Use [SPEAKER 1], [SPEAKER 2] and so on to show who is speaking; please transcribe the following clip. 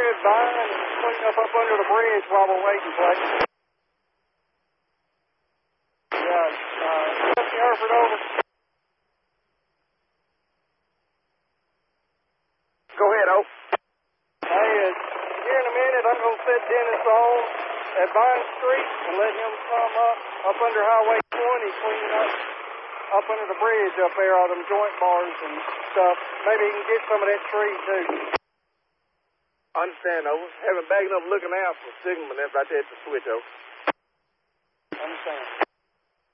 [SPEAKER 1] good Vine and clean up under the bridge while we're waiting, please. Yeah, Jesse Herford over.
[SPEAKER 2] Go ahead, O.
[SPEAKER 1] Hey, here in a minute, I'm going to set Dennis on at Vine Street and let him come up under Highway 20, clean up under the bridge up there, all them joint bars and stuff. Maybe he can get some of that tree, too.
[SPEAKER 2] Understand, O. Having bagging up looking out for signalman right there at the switch, O.
[SPEAKER 1] Understand.